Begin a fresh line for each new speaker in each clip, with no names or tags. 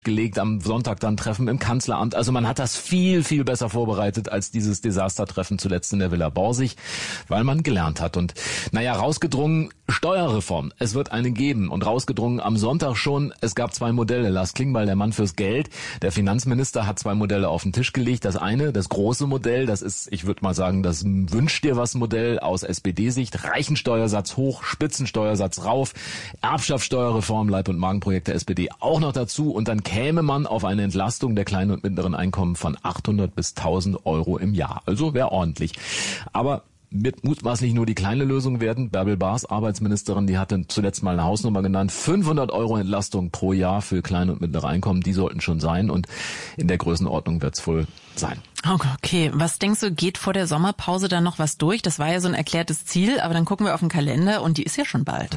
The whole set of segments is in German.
gelegt, am Sonntag dann Treffen im Kanzleramt. Also man hat das viel, viel besser vorbereitet als dieses Desastertreffen zuletzt in der Villa Borsig, weil man gelernt hat. Und rausgedrungen, Steuerreform. Es wird eine geben. Und rausgedrungen am Sonntag schon, es gab 2 Modelle. Lars Klingbeil, der Mann fürs Geld, der Finanzminister, hat 2 Modelle auf den Tisch gelegt. Das eine, das große Modell, das ist, ich würde mal sagen, das Wünsch dir was Modell aus SPD-Sicht. Reichensteuersatz hoch, Spitzensteuersatz rauf, Erbschaftssteuerreform, Leib- und Magenprojekt der SPD auch noch dazu. Und dann käme man auf eine Entlastung der kleinen und mittleren Einkommen von 800 bis 1000 Euro im Jahr. Also wäre ordentlich. Aber wird mutmaßlich nur die kleine Lösung werden. Bärbel Baas, Arbeitsministerin, die hatte zuletzt mal eine Hausnummer genannt. 500 Euro Entlastung pro Jahr für kleine und mittlere Einkommen, die sollten schon sein. Und in der Größenordnung wird es wohl sein.
Okay, was denkst du, geht vor der Sommerpause dann noch was durch? Das war ja so ein erklärtes Ziel, aber dann gucken wir auf den Kalender und die ist ja schon bald.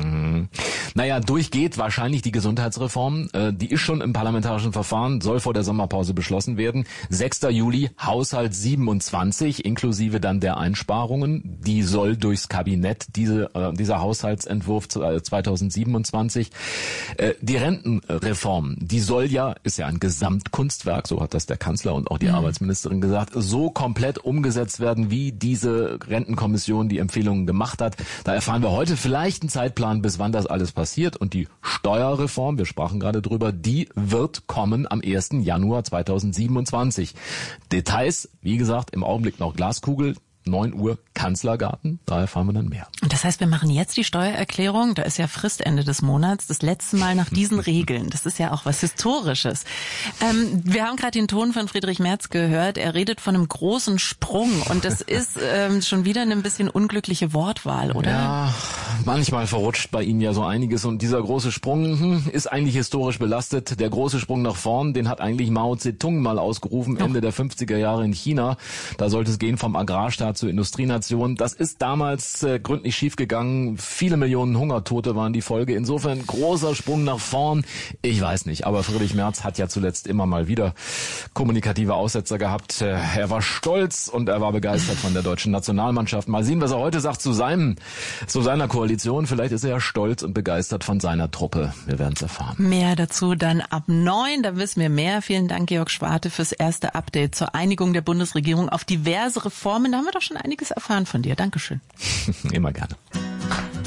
Durchgeht wahrscheinlich die Gesundheitsreform. Die ist schon im parlamentarischen Verfahren, soll vor der Sommerpause beschlossen werden. 6. Juli, Haushalt 27, inklusive dann der Einsparungen. Die soll durchs Kabinett, dieser Haushaltsentwurf 2027. Die Rentenreform, die soll ist ja ein Gesamtkunstwerk, so hat das der Kanzler und auch die Arbeitsministerin gesagt, so komplett umgesetzt werden, wie diese Rentenkommission die Empfehlungen gemacht hat. Da erfahren wir heute vielleicht einen Zeitplan, bis wann das alles passiert. Und die Steuerreform, wir sprachen gerade drüber, die wird kommen am 1. Januar 2027. Details, wie gesagt, im Augenblick noch Glaskugel. 9 Uhr Kanzlergarten, da erfahren wir dann mehr.
Und das heißt, wir machen jetzt die Steuererklärung, da ist ja Fristende des Monats, das letzte Mal nach diesen Regeln. Das ist ja auch was Historisches. Wir haben gerade den Ton von Friedrich Merz gehört, er redet von einem großen Sprung und das ist schon wieder eine ein bisschen unglückliche Wortwahl, oder?
Ja, manchmal verrutscht bei Ihnen ja so einiges und dieser große Sprung ist eigentlich historisch belastet. Der große Sprung nach vorn, den hat eigentlich Mao Zedong mal ausgerufen, Ende der 50er Jahre in China. Da sollte es gehen vom Agrarstaat zur Industrienation. Das ist damals gründlich schiefgegangen. Viele Millionen Hungertote waren die Folge. Insofern großer Sprung nach vorn. Ich weiß nicht, aber Friedrich Merz hat ja zuletzt immer mal wieder kommunikative Aussetzer gehabt. Er war stolz und er war begeistert von der deutschen Nationalmannschaft. Mal sehen, was er heute sagt zu seiner Koalition. Vielleicht ist er ja stolz und begeistert von seiner Truppe. Wir werden es erfahren.
Mehr dazu dann ab 9. Da wissen wir mehr. Vielen Dank, Georg Schwarte, fürs erste Update zur Einigung der Bundesregierung auf diverse Reformen. Da haben wir doch schon einiges erfahren von dir. Dankeschön.
Immer gerne.